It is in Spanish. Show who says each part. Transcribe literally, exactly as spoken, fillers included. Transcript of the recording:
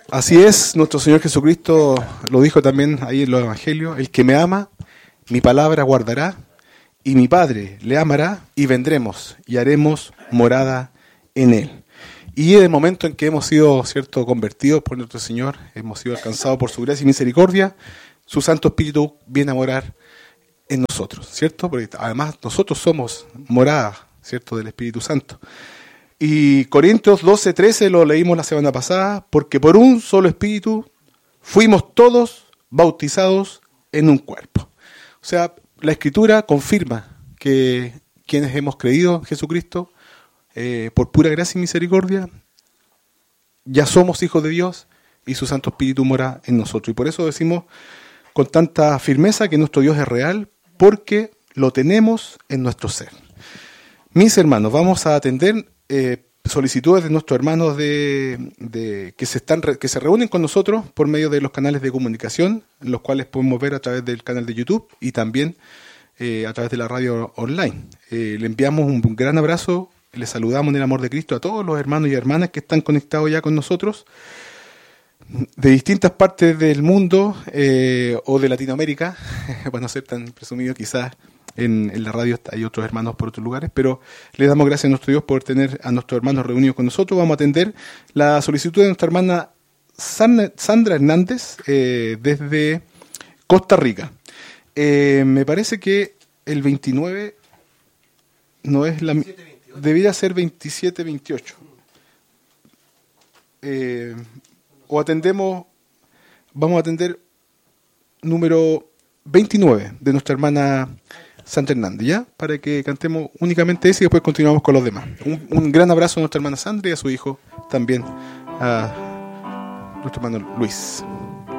Speaker 1: Así es, nuestro Señor Jesucristo lo dijo también ahí en los Evangelios: el que me ama, mi palabra guardará, y mi Padre le amará, y vendremos y haremos morada en él. Y en el momento en que hemos sido, cierto, convertidos por nuestro Señor, hemos sido alcanzados por su gracia y misericordia, su Santo Espíritu viene a morar en nosotros, ¿cierto? Porque además nosotros somos morada, ¿cierto?, del Espíritu Santo. Y Corintios doce, trece lo leímos la semana pasada: porque por un solo Espíritu fuimos todos bautizados en un cuerpo. O sea, la Escritura confirma que quienes hemos creído en Jesucristo, eh, por pura gracia y misericordia, ya somos hijos de Dios y su Santo Espíritu mora en nosotros. Y por eso decimos con tanta firmeza que nuestro Dios es real, porque lo tenemos en nuestro ser. Mis hermanos, vamos a atender eh, solicitudes de nuestros hermanos de, de que se están que se reúnen con nosotros por medio de los canales de comunicación, en los cuales podemos ver a través del canal de YouTube y también eh, a través de la radio online. Eh, le enviamos un gran abrazo, le saludamos en el amor de Cristo a todos los hermanos y hermanas que están conectados ya con nosotros de distintas partes del mundo eh, o de Latinoamérica, para no ser tan presumido quizás. En, en la radio hay otros hermanos por otros lugares, pero le damos gracias a nuestro Dios por tener a nuestros hermanos reunidos con nosotros. Vamos a atender la solicitud de nuestra hermana Sandra Hernández eh, desde Costa Rica. Eh, me parece que el veintinueve no es la... Debería ser veintisiete veintiocho. Eh, o atendemos... Vamos a atender número veintinueve de nuestra hermana Sandra Hernández, ¿ya? Para que cantemos únicamente ese y después continuamos con los demás. Un, un gran abrazo a nuestra hermana Sandra y a su hijo también, a nuestro hermano Luis.